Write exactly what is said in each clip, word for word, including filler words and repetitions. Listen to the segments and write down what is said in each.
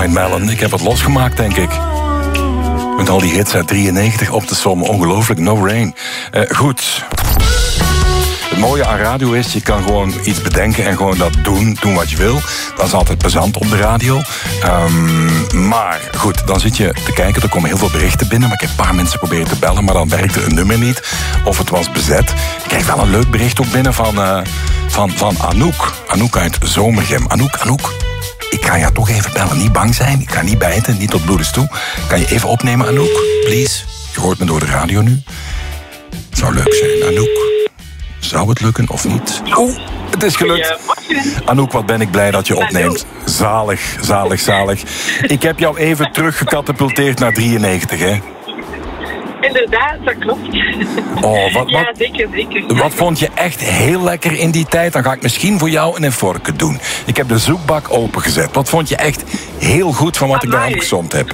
Blind Melon. Ik heb het losgemaakt, denk ik. Met al die hits uit drieënnegentig op te sommen. Ongelooflijk, No Rain. Uh, goed. Het mooie aan radio is, je kan gewoon iets bedenken en gewoon dat doen, doen wat je wil. Dat is altijd plezant op de radio. Um, maar goed, dan zit je te kijken, er komen heel veel berichten binnen, maar ik heb een paar mensen proberen te bellen, maar dan werkte een nummer niet. Of het was bezet. Ik krijg wel een leuk bericht ook binnen van, uh, van, van Anouk. Anouk uit Zomergem. Anouk, Anouk, ik ga jou toch even bellen. Niet bang zijn, ik ga niet bijten, niet tot bloedens toe. Kan je even opnemen, Anouk? Please. Je hoort me door de radio nu. Het zou leuk zijn, Anouk. Zou het lukken of niet? Oeh, het is gelukt. Anouk, wat ben ik blij dat je opneemt. Zalig, zalig, zalig. Ik heb jou even teruggecatapulteerd naar drieënnegentig, hè? Inderdaad, dat klopt. Oh, wat, ja, wat, zeker, zeker. Wat vond je echt heel lekker in die tijd? Dan ga ik misschien voor jou een vorken doen. Ik heb de zoekbak opengezet. Wat vond je echt heel goed van wat Amai. ik daar opgezomd heb?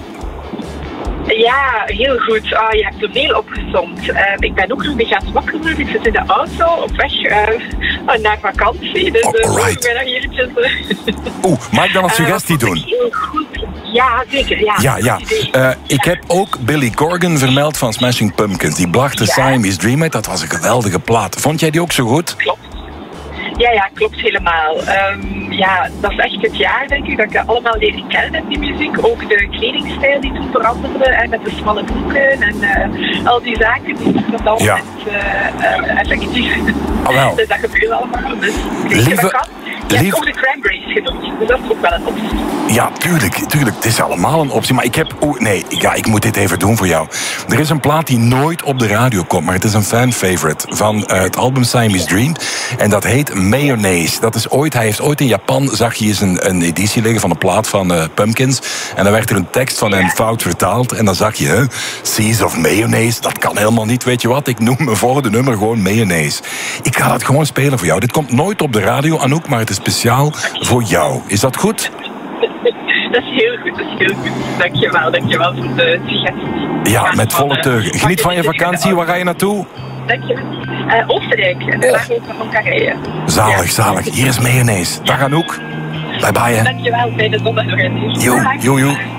Ja, heel goed. Oh, je hebt er veel opgezomd. Uh, ik ben ook nog een beetje aan het wakkeren. Ik zit in de auto op weg uh, naar vakantie. Dus oh, uh, right. ik ben nog eventjes... Uh, Oeh, mag ik dan een suggestie uh, doen? Heel goed. Ja, zeker. Ja, ja, ja. Uh, ik heb ook Billy Corgan vermeld van Smashing Pumpkins. Die bracht ja. Siamese Dream uit. Dat was een geweldige plaat. Vond jij die ook zo goed? Klopt. Ja, ja, klopt helemaal. Um, ja, dat is echt het jaar, denk ik, dat ik dat allemaal leren kennen in die muziek. Ook de kledingstijl die toen veranderde, en met de smalle broeken en uh, al die zaken die toen op dat ja. moment uh, uh, effectief. Oh, wel. Dus dat gebeurt allemaal. Dus Lieve... dat kan. Je hebt ook de Cranberries genoemd, dus dat is ook wel een optie. Ja, tuurlijk, tuurlijk. Het is allemaal een optie. Maar ik heb... Oh, nee, ja, ik moet dit even doen voor jou. Er is een plaat die nooit op de radio komt, maar het is een fan-favorite van uh, het album Siamese Dream. En dat heet Mayonnaise. Dat is ooit... Hij heeft ooit in Japan, zag je eens een, een editie liggen van een plaat van uh, Pumpkins. En dan werd er een tekst van hem fout vertaald. En dan zag je, hè, Seas of Mayonnaise. Dat kan helemaal niet. Weet je wat? Ik noem mijn volgende nummer gewoon Mayonnaise. Ik ga dat gewoon spelen voor jou. Dit komt nooit op de radio, Anouk, maar het is speciaal voor jou. Is dat goed? Dat is heel goed, dat is heel goed. Dankjewel, dankjewel voor de suggestie. Ja, met volle teugen. Geniet van je vakantie. Waar ga je naartoe? Dankjewel. Uh, Oostenrijk en daarna ga ik naar Hongarije. Zalig, zalig. Hier is Mayonnaise. Dag Anouk. Bye bye. Dankjewel, fijne zondag nog eens. Jo, jo, jo.